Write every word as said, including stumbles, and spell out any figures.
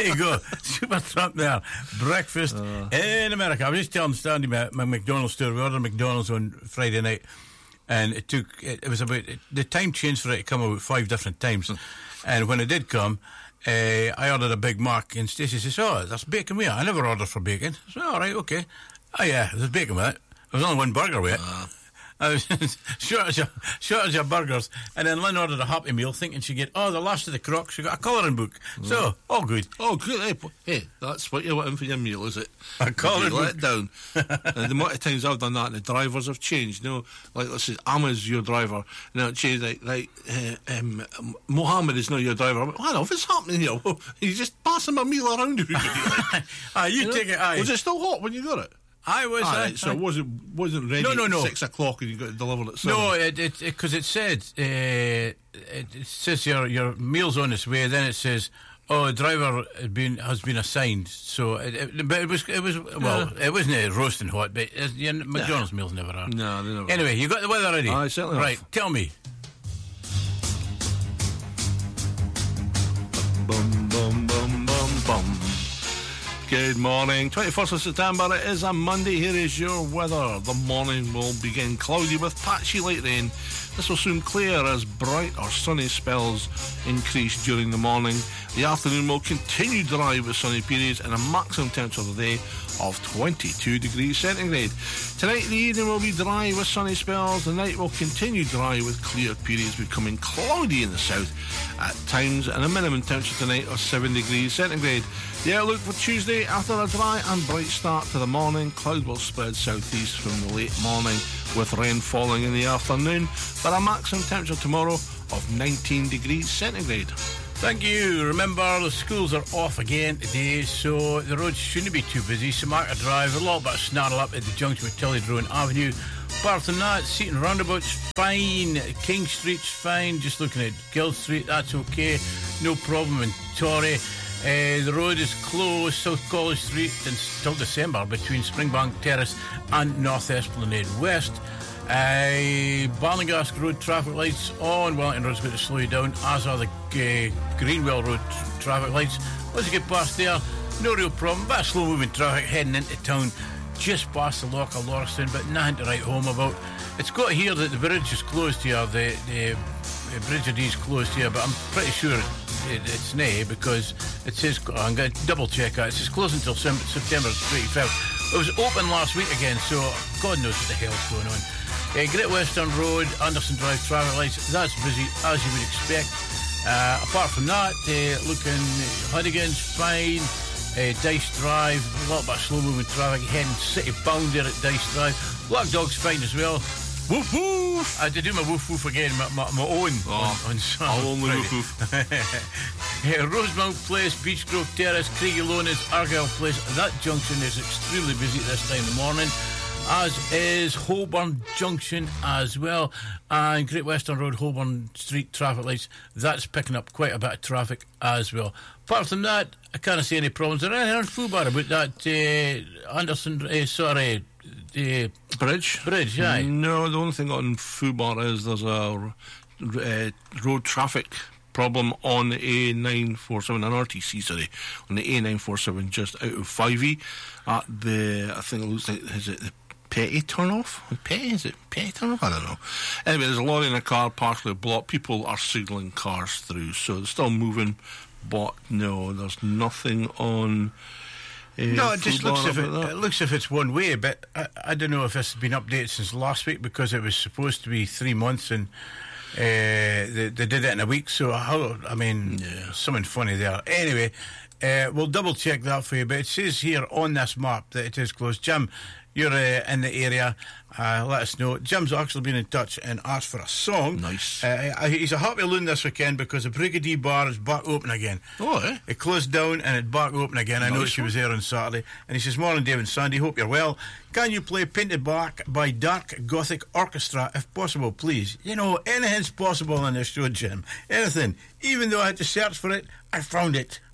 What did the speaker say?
There you go. Super Trump there. Breakfast uh. in America. I was just telling Stanley my, my McDonald's story. We ordered McDonald's on Friday night, and it took, it, it was about, it, the time changed for it to come about five different times. And when it did come, uh, I ordered a Big Mac, and Stacey says, oh, there's bacon with it. I never ordered for bacon. I said, all right, okay. Oh, yeah, there's bacon with it. There was only one burger with it. Uh. I was short as, your, short as your burgers. And then Lynn ordered a Happy Meal, thinking she'd get, oh, the last of the crocs. She got a colouring book. Mm. So, all good. Oh, good. Hey, hey, that's what you're wanting for your meal, is it? A colouring book. Let it down. And the amount of times I've done that, and the drivers have changed. You know, like, let's say, Emma's your driver. And then it changed, like, like uh, um, Mohammed is now your driver. I'm like, I don't know, what's happening here? He's just passing my meal around. Ah, you, you take know? it, aye. Was it still hot when you got it? I was. Ah, I, right, so I, it wasn't wasn't ready no, no, no. at six o'clock and you got it delivered at seven. No, it it because it, it said uh, it, it says your your meal's on its way. Then it says, oh, the driver had been has been assigned. So, it, it, but it was it was well, yeah. it wasn't uh, roasting hot, but it, yeah, McDonald's yeah. meals never are. No, they never. Anyway, you got the weather ready? I certainly right. have. Tell me. Bum bum bum bum bum. Good morning. twenty-first of September, it is a Monday. Here is your weather. The morning will begin cloudy with patchy light rain. This will soon clear as bright or sunny spells increase during the morning. The afternoon will continue dry with sunny periods and a maximum temperature of the day of twenty-two degrees centigrade. Tonight the evening will be dry with sunny spells. The night will continue dry with clear periods, becoming cloudy in the south at times, and a minimum temperature tonight of seven degrees centigrade. The outlook for Tuesday: after a dry and bright start to the morning, cloud will spread southeast from the late morning with rain falling in the afternoon, but a maximum temperature tomorrow of nineteen degrees centigrade. Thank you. Remember, the schools are off again today, so the roads shouldn't be too busy. Samarka Drive, a little bit of snarl up at the junction with Tillydrone Avenue. Apart from that, Seaton Roundabout's fine. King Street's fine. Just looking at Guild Street, that's okay. No problem in Torrey. Uh, the road is closed, South College Street, until December between Springbank Terrace and North Esplanade West. Uh, Ballingask Road traffic lights on Wellington Road's going to slow you down, as are the uh, Greenwell Road t- traffic lights. Once you get past there, no real problem, but slow moving traffic heading into town just past the lock of Lauriston, but nothing to write home about. It's got here that the bridge is closed here, the, the, the Bridge of D is closed here, but I'm pretty sure it, it's nay, because it says, I'm going to double check that, it says closed until September twenty-fifth. It was open last week again, so God knows what the hell's going on. Uh, Great Western Road, Anderson Drive traffic lights, that's busy as you would expect. Uh, apart from that, uh, looking, Hudigan's fine, uh, Dice Drive, a little bit of slow moving traffic, heading city bound there at Dice Drive. Black Dog's fine as well. Woof woof! I had to do my woof woof again, my, my, my own. Oh, on, on I'll only woof woof. uh, Rosemount Place, Beechgrove Terrace, Craigie Lowndes, Argyle Place. That junction is extremely busy at this time in the morning, as is Holborn Junction as well, and Great Western Road, Holborn Street traffic lights, that's picking up quite a bit of traffic as well. Apart from that, I can't see any problems. There anything on Fubar about that uh, Anderson, uh, sorry, uh, Bridge? Bridge, aye. No, the only thing on Fubar is there's a uh, road traffic problem on the A nine forty-seven, an R T C, sorry, on the A nine forty-seven just out of five E at the, I think it looks like, is it the Petty turn-off? Petty? Is it Petty turn-off? I don't know. Anyway, there's a lorry in a car partially blocked. People are signalling cars through, so they're still moving, but no, there's nothing on... Uh, no, it just looks if it, it looks if it's one way, but I, I don't know if this has been updated since last week, because it was supposed to be three months and uh, they, they did it in a week, so how, I mean, yeah. something funny there. Anyway, uh, we'll double check that for you, but it says here on this map that it is closed. Jim, you're uh, in the area, uh, let us know. Jim's actually been in touch and asked for a song. Nice. Uh, he's a happy loon this weekend because the Brigadier Bar is back open again. Oh, eh? It closed down and it's back open again. I nice know she was there on Saturday. And he says, morning, Dave and Sandy, hope you're well. Can you play Painted Black by Dark Gothic Orchestra, if possible, please? You know, anything's possible on this show, Jim. Anything. Even though I had to search for it, I found it.